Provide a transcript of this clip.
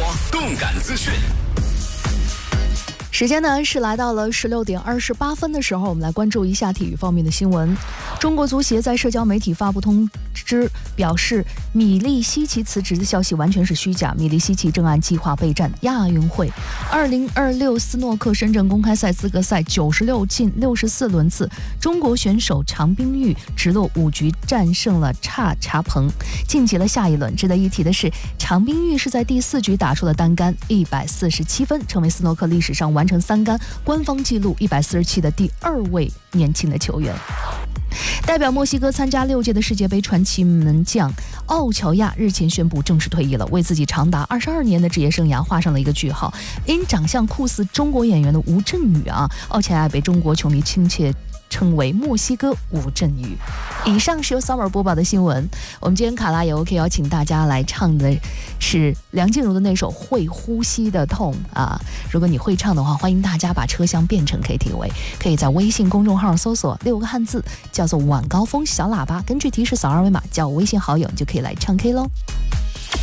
动感资讯。 时间呢是来到了16点28分的时候，我们来关注一下体育方面的新闻。中国足协在社交媒体发布通知，表示米利西奇辞职的消息完全是虚假，米利西奇正按计划备战亚运会。2026斯诺克深圳公开赛资格赛96进64轮次，中国选手常冰玉直落5局战胜了查鹏，晋级了下一轮。值得一提的是，常冰玉是在第4局打出了单杆147分，成为斯诺克历史上完成3杆官方纪录147的第2位年轻的球员。代表墨西哥参加6届的世界杯传奇门将奥乔亚日前宣布正式退役了，为自己长达22年的职业生涯画上了一个句号。因长相酷似中国演员的吴镇宇奥乔亚被中国球迷亲切称为墨西哥吴镇宇。以上是由 Summer 播报的新闻。我们今天卡拉也 OK 邀请大家来唱的是梁静茹的那首《会呼吸的痛》如果你会唱的话，欢迎大家把车厢变成 KTV， 可以在微信公众号搜索6个汉字叫做晚高峰小喇叭，根据提示扫2维码加我微信好友，你就可以来唱 K 咯。